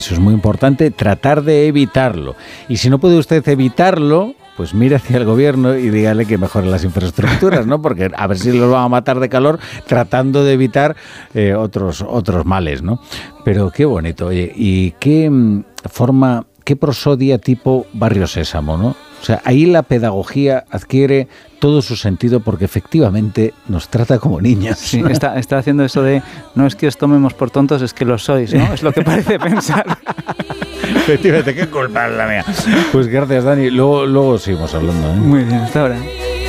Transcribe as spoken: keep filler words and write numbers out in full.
Eso es muy importante, tratar de evitarlo. Y si no puede usted evitarlo, pues mire hacia el gobierno y dígale que mejore las infraestructuras, ¿no? Porque a ver si los van a matar de calor tratando de evitar eh, otros, otros males, ¿no? Pero qué bonito, oye, y qué mm, forma, qué prosodia tipo Barrio Sésamo, ¿no? O sea, ahí la pedagogía adquiere todo su sentido porque efectivamente nos trata como niños. Sí, está, está haciendo eso de no es que os tomemos por tontos, es que lo sois, ¿no? Es lo que parece pensar. Efectivamente, qué culpa es la mía. Pues gracias, Dani. Luego, luego seguimos hablando, ¿eh? Muy bien, hasta ahora.